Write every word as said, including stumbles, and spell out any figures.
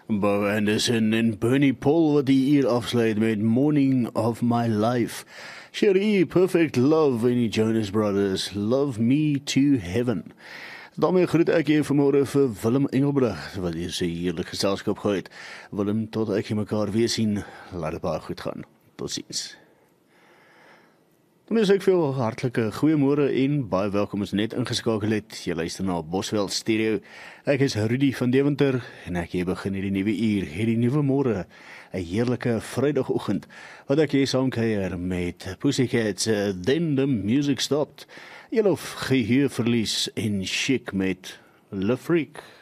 Bo Anderson en Bernie Paul wat die hier afsluit met Morning of My Life. Cherie, Perfect Love en die Jonas Brothers, Love Me to Heaven. Daarmee groet ek hier vanmôre vir Willem Engelbrug, wat hier sy heerlik geselskap gehad. Willem, tot ek jy mekaar weer sien, laat het baie goed gaan. Tot ziens. Dan is ek veel hartelike goeiemôre en baie welkom as net ingeskakel het. Jy luister na Bosveld Stereo. Ek is Rudy van Deventer en ek hier begin hierdie nuwe uur, hierdie nuwe môre, 'n heerlike Vrydagoggend, wat ek hier saam kuier met Pussycats, uh, Then the Music Stopped. Julle geheue verlies en Chic met Le Freak.